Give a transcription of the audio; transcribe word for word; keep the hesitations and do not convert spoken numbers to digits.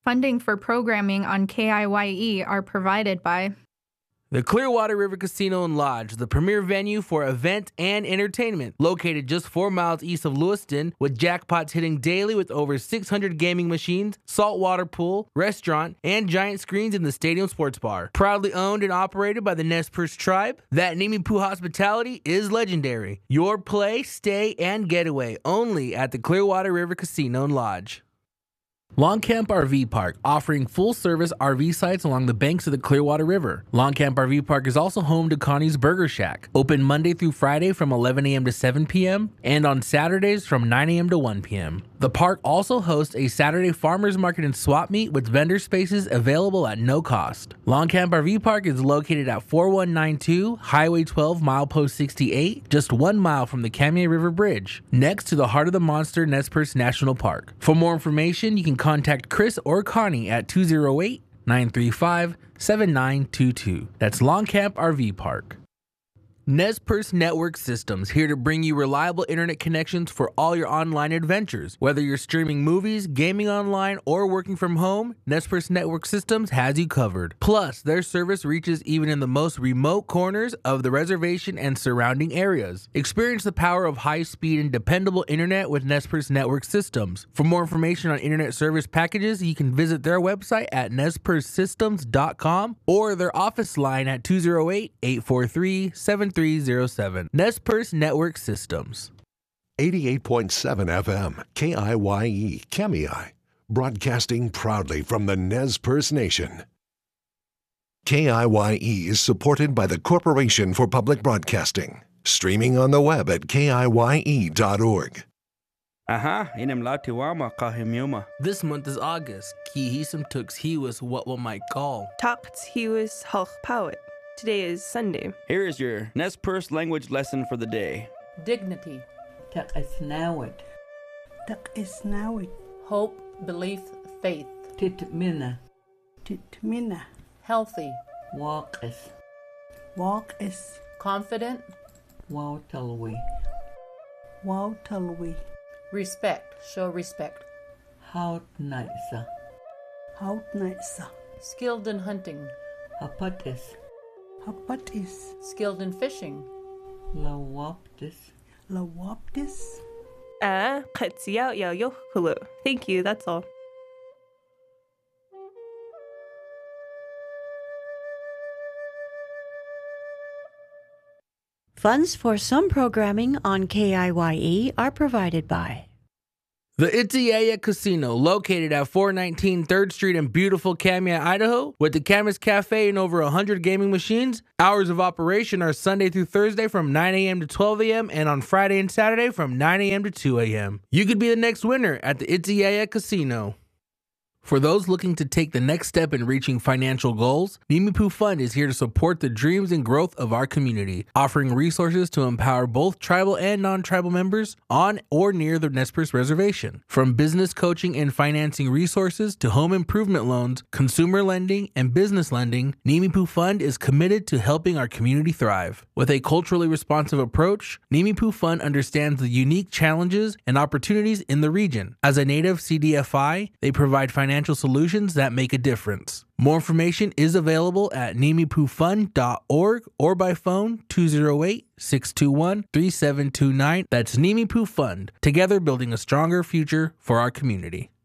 Funding for programming on K I Y E are provided by the Clearwater River Casino and Lodge, the premier venue for event and entertainment, located just four miles east of Lewiston, with jackpots hitting daily with over six hundred gaming machines, saltwater pool, restaurant, and giant screens in the stadium sports bar. Proudly owned and operated by the Nez Perce tribe, that Nimiipuu hospitality is legendary. Your play, stay, and getaway only at the Clearwater River Casino and Lodge. Longcamp R V Park, offering full-service R V sites along the banks of the Clearwater River. Longcamp R V Park is also home to Connie's Burger Shack, open Monday through Friday from eleven a.m. to seven p.m. and on Saturdays from nine a.m. to one p.m. The park also hosts a Saturday farmers market and swap meet with vendor spaces available at no cost. Longcamp R V Park is located at forty-one ninety-two Highway twelve, milepost sixty-eight, just one mile from the Kamiah River Bridge, next to the Heart of the Monster Nez Perce National Park. For more information, you can contact Chris or Connie at two oh eight, nine three five, seven nine two two. That's Longcamp R V Park. Nez Perce Network Systems, here to bring you reliable internet connections for all your online adventures. Whether you're streaming movies, gaming online, or working from home, Nez Perce Network Systems has you covered. Plus, their service reaches even in the most remote corners of the reservation and surrounding areas. Experience the power of high-speed and dependable internet with Nez Perce Network Systems. For more information on internet service packages, you can visit their website at nez perce systems dot com or their office line at two oh eight, eight four three, seven three zero seven. Nez Perce Network Systems. eighty-eight point seven F M, K I Y E, Kamiah, broadcasting proudly from the Nez Perce Nation. K I Y E is supported by the Corporation for Public Broadcasting, streaming on the web at K I Y E dot org. Aha, inem latiwama kahimiuma. This month is August. Kihisum tux hiwas what one might call. Talks he was halch poet. Today is Sunday. Here is your Nez Perce language lesson for the day. Dignity. Tak isnawit. Tak isnawit. Hope, belief, faith. Titmina. Titmina. Healthy. Walk is. Walk is. Confident. Wow talwi. Wow talwi. Respect. Show respect. Hout naisa. Hout naisa. Skilled in hunting. Hapatis. Hapatis. Skilled in fishing. Lawaptis. Lawaptis. Ah, katsiao yo yo hulu. Thank you, that's all. Funds for some programming on K I Y E are provided by the Itiyaya Casino, located at four nineteen third Street in beautiful Kamiah, Idaho, with the Camas Cafe and over one hundred gaming machines. Hours of operation are Sunday through Thursday from nine a.m. to twelve a.m. and on Friday and Saturday from nine a.m. to two a.m. You could be the next winner at the Itiyaya Casino. For those looking to take the next step in reaching financial goals, Nimiipuu Fund is here to support the dreams and growth of our community, offering resources to empower both tribal and non-tribal members on or near the Nez Perce Reservation. From business coaching and financing resources to home improvement loans, consumer lending, and business lending, Nimiipuu Fund is committed to helping our community thrive. With a culturally responsive approach, Nimiipuu Fund understands the unique challenges and opportunities in the region. As a native C D F I, they provide financial solutions that make a difference. More information is available at nimiipuu fund dot org or by phone two oh eight, six two one, three seven two nine. That's Nimiipuu Fund, together building a stronger future for our community.